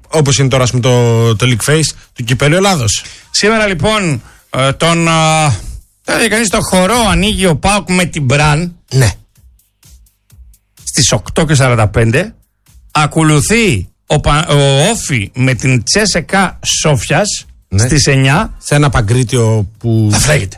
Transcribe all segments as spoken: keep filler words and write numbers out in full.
όπως είναι τώρα με το, το League Face του Κυπέλλου Ελλάδος. Σήμερα λοιπόν τον θα δει κανείς το χορό ανοίγει ο ΠΑΟΚ με την Μπραν. Ναι. Στις οκτώ και σαράντα πέντε ακολουθεί ο, ο Όφι με την Τσέσεκα Σόφιας, ναι, στις εννιά. Σε ένα Παγκρίτιο που θα φλέγεται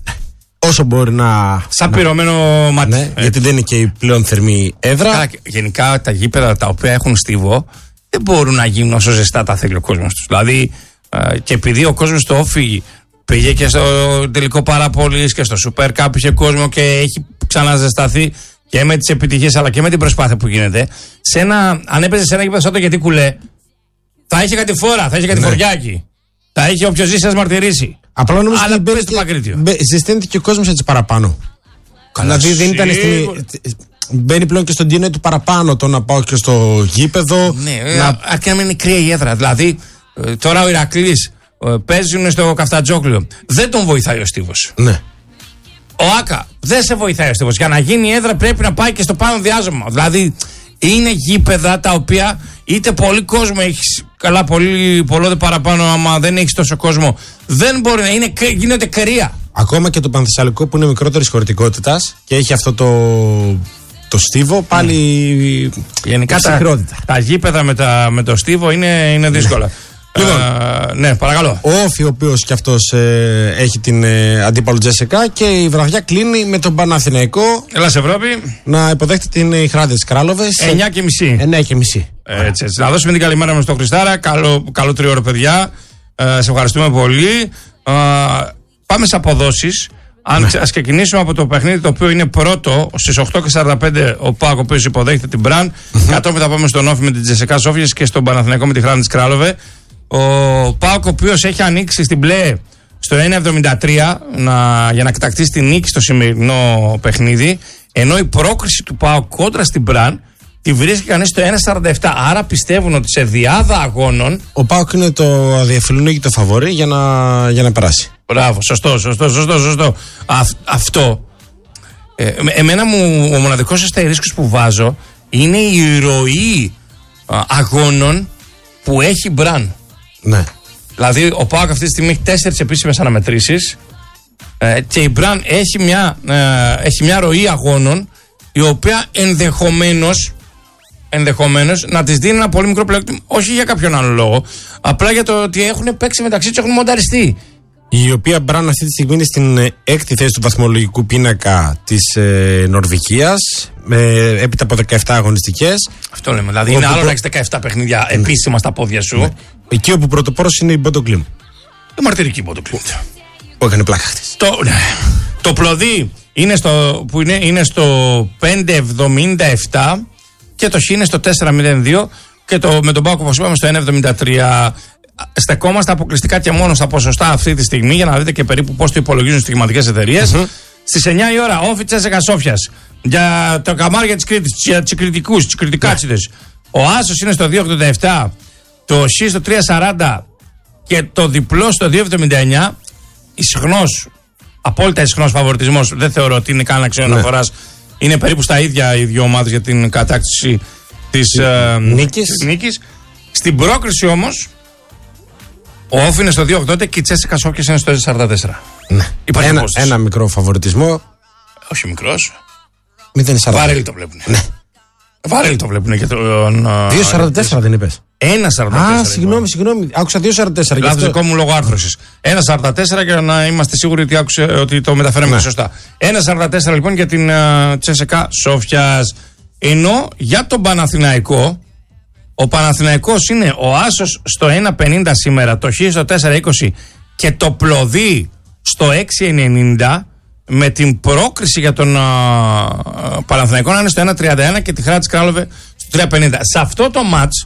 όσο μπορεί να... σαν να... πυρωμένο μάτι. Ναι, γιατί δεν είναι και η πλέον θερμή έδρα. Άρα, γενικά τα γήπεδα τα οποία έχουν στίβο δεν μπορούν να γίνουν όσο ζεστά τα θέλει ο κόσμος τους. Δηλαδή ε, και επειδή ο κόσμος στο Όφι πήγε και στο τελικό Παραπόλης και στο Super Cup είχε κόσμο και έχει ξαναζεσταθεί και με τις επιτυχίες αλλά και με την προσπάθεια που γίνεται, σε ένα, αν έπαιζε σε ένα γήπεδο σαν το Γιατί Κουλέ, θα είχε κάτι φόρα, θα είχε κάτι, ναι, φοριάκι. Θα είχε όποιος ζει σας μαρτυρήσει. Απλά νομίζω αλλά ότι στο Παγκρίτιο ζεσταίνεται και ο κόσμος έτσι παραπάνω. Καλά, δηλαδή δεν ήταν στην... Μπαίνει πλέον και στον ντι εν έι του παραπάνω το να πάω και στο γήπεδο. Ναι, να... αρκεί να μην είναι κρύα η έδρα. Δηλαδή τώρα ο Ηρακλής παίζουν στο Καφτατζόκλιο. Δεν τον βοηθάει ο στίβος. Ναι. Ο Άκα δεν σε βοηθάει ο στίβος. Για να γίνει η έδρα πρέπει να πάει και στο πάνω διάζωμα. Δηλαδή είναι γήπεδα τα οποία είτε πολύ κόσμο έχεις, καλά πολύ πολλό παραπάνω, άμα δεν έχεις τόσο κόσμο δεν μπορεί να είναι, γίνεται κρύα. Ακόμα και το Πανθεσσαλικό που είναι μικρότερης χωρητικότητας και έχει αυτό το, το στίβο, πάλι mm. γενικά τα, τα γήπεδα με, τα, με το στίβο είναι, είναι δύσκολα. Λοιπόν, uh, ναι, παρακαλώ. Ο Όφι, ο οποίος και αυτός ε, έχει την ε, αντίπαλο Τζέσεκα και η βραδιά κλείνει με τον Παναθηναϊκό. Ελλάς Ευρώπη. Να υποδέχεται την Ιχράδες Κράλοβες. εννιά και μισή. εννιά και μισή. Έτσι, έτσι. Να δώσουμε την καλημέρα μας στον Χριστάρα. Καλό, καλό τριώρο, παιδιά. Ε, σε ευχαριστούμε πολύ. Ε, πάμε σε αποδόσεις. Αν, ναι. Ας ξεκινήσουμε από το παιχνίδι το οποίο είναι πρώτο στις οκτώ και σαράντα πέντε ο ΠΑΟΚ, ο οποίος υποδέχεται την Μπραν. Mm-hmm. Κατόπιν θα πάμε στον Όφι με την Τζέσεκα Σόφιας και στον Παναθηναϊκό με τη Ιχράδες Κράλοβε. Ο ΠΑΟΚ, ο οποίος έχει ανοίξει στην πλέ στο ένα εβδομήντα τρία να, για να κατακτήσει την νίκη στο σημερινό παιχνίδι, ενώ η πρόκριση του ΠΑΟΚ κόντρα στην Μπραν τη βρίσκει κανείς στο ένα σαράντα επτά. Άρα πιστεύουν ότι σε διάδα αγώνων ο ΠΑΟΚ είναι το αδιαφιλονίκητο φαβορί για να, για να περάσει. Μπράβο, σωστό, σωστό, σωστό, σωστό. Α, αυτό ε, εμένα μου ο μοναδικός αστερίσκος που βάζω είναι η ροή α, αγώνων που έχει Μπραν. Ναι. Δηλαδή ο ΠΑΟΚ αυτή τη στιγμή έχει τέσσερις επίσημες αναμετρήσεις ε, και η Μπραν έχει μια, ε, έχει μια ροή αγώνων η οποία ενδεχομένως ενδεχομένως να της δίνει ένα πολύ μικρό πλεονέκτημα, όχι για κάποιον άλλο λόγο, απλά για το ότι έχουν παίξει μεταξύ τους, έχουν μονταριστεί. Η οποία Μπραν αυτή τη στιγμή είναι στην έκτη θέση του βαθμολογικού πίνακα της ε, Νορβηγίας, ε, έπειτα από δεκαεπτά αγωνιστικές. Αυτό λέμε. Δηλαδή είναι άλλο προ... να έχεις δεκαεπτά παιχνίδια mm. επίσημα στα πόδια σου. Ναι. Εκεί όπου πρωτοπόρος είναι η Μπόντο Γκλιμ. Η μαρτυρική Μπόντο Γκλιμ. Που έκανε πλάκα χτες. Το, ναι. το πλωδί είναι στο, που είναι, είναι στο πέντε εβδομήντα επτά και το χ είναι στο τέσσερα μηδέν δύο και το, με τον ΠΑΟΚ όπως είπαμε στο ένα εβδομήντα τρία. Στεκόμαστε αποκλειστικά και μόνο στα ποσοστά αυτή τη στιγμή για να δείτε και περίπου πώς το υπολογίζουν οι στοιχηματικές εταιρείες. Mm-hmm. Στις εννιά η ώρα, Όφι Τσέσεκα Σόφιας. Για το καμάρια της Κρήτης, για τους κριτικούς, τους κριτικάτσιδες. Yeah. Ο Άσος είναι στο δύο ογδόντα επτά, το Σ στο τρία σαράντα και το διπλό στο δύο εβδομήντα εννιά. Ισχνός, απόλυτα ισχνός φαβοριτισμός. Δεν θεωρώ ότι είναι κανένα αξιόν αναφοράς. Yeah. Είναι περίπου στα ίδια οι δύο ομάδες για την κατάκτηση της uh, νίκης. Στην πρόκριση όμως, ο Όφι είναι στο δύο ογδόντα και η Τσέσεκα Σόφιας είναι στο σαράντα τέσσερα. Ναι. Ένα, ένα μικρό φαβοριτισμό. Όχι μικρός. μηδέν σαράντα. Βαρέλι το βλέπουνε. Ναι. Βαρέλι το βλέπουνε για τον. δύο σαράντα τέσσερα δεν είπες. ένα σαράντα τέσσερα. Α, συγγνώμη, συγγνώμη. Άκουσα δύο σαράντα τέσσερα. Λάθος δικό μου λόγω άρθρωσης. ένα σαράντα τέσσερα για να είμαστε σίγουροι ότι, άκουσε, ότι το μεταφέραμε ναι. σωστά. ένα σαράντα τέσσερα λοιπόν για την uh, Τσέσεκα Σόφιας. Ενώ για τον Παναθηναϊκό, ο Παναθηναϊκός είναι ο Άσος στο ένα πενήντα σήμερα, το Χ στο τέσσερα είκοσι και το πλωδί στο έξι ενενήντα, με την πρόκριση για τον uh, Παναθηναϊκό να είναι στο ένα τριάντα ένα και τη Ιχράδες Κράλοβε στο τρία πενήντα. Σε αυτό το μάτς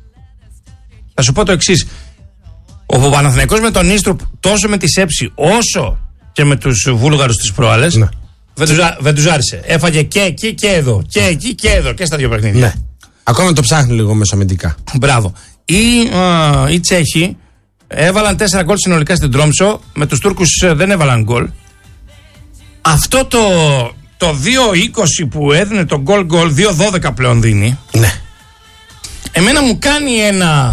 θα σου πω το εξής. Ο Παναθηναϊκός με τον Ίστρουπ, τόσο με τη Σέψη όσο και με τους Βούλγαρους τις προάλλες, ναι. δεν, τους, δεν τους άρεσε. Έφαγε και εκεί και εδώ, και εκεί και εδώ και στα δύο παιχνίδια. Ναι. Ακόμα το ψάχνει λίγο μεσοαμυντικά. Μπράβο. Οι, uh, οι Τσέχοι έβαλαν τέσσερα γκολ συνολικά στην Τρόμψο. Με τους Τούρκους δεν έβαλαν γκολ. Αυτό το, το δύο είκοσι που έδινε το γκολ γκολ, δύο δώδεκα πλέον δίνει. Ναι. Εμένα μου κάνει ένα